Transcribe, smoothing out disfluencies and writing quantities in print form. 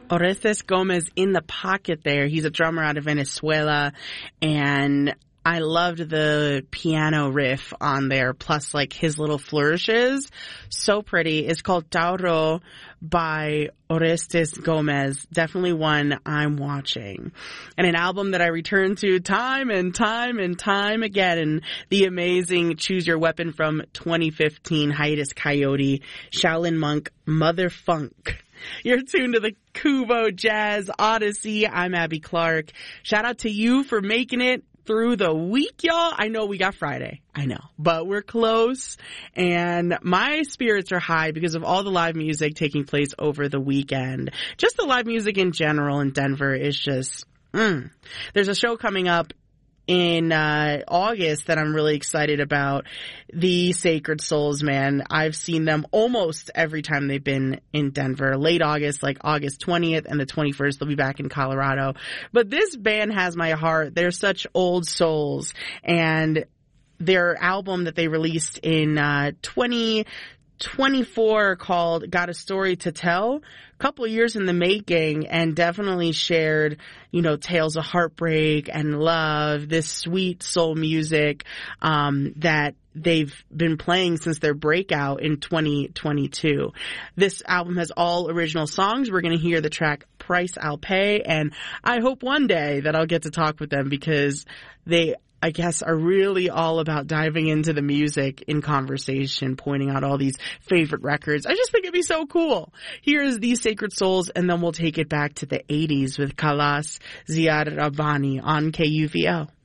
Orestes Gomez in the pocket there. He's a drummer out of Venezuela, and I loved the piano riff on there, plus like his little flourishes. So pretty. It's called Tauro by Orestes Gomez. Definitely one I'm watching. And an album that I return to time and time and time again. And the amazing Choose Your Weapon from 2015 Hiatus Coyote, Shaolin Monk, Mother Funk. You're tuned to the Kubo Jazz Odyssey. I'm Abby Clark. Shout out to you for making it through the week, y'all. I know we got Friday. I know. But we're close. And my spirits are high because of all the live music taking place over the weekend. Just the live music in general in Denver is just, There's a show coming up in August that I'm really excited about. The Sacred Souls, man. I've seen them almost every time they've been in Denver. Late August, like August 20th and the 21st, they'll be back in Colorado. But this band has my heart. They're such old souls. And their album that they released in 2024 called Got a Story to Tell, a couple of years in the making, and definitely shared, tales of heartbreak and love, this sweet soul music that they've been playing since their breakout in 2022. This album has all original songs. We're going to hear the track Price I'll Pay, and I hope one day that I'll get to talk with them because they, I guess, are really all about diving into the music in conversation, pointing out all these favorite records. I just think it'd be so cool. Here is These Sacred Souls, and then we'll take it back to the 80s with Kalas Ziad Rabbani on KUVO.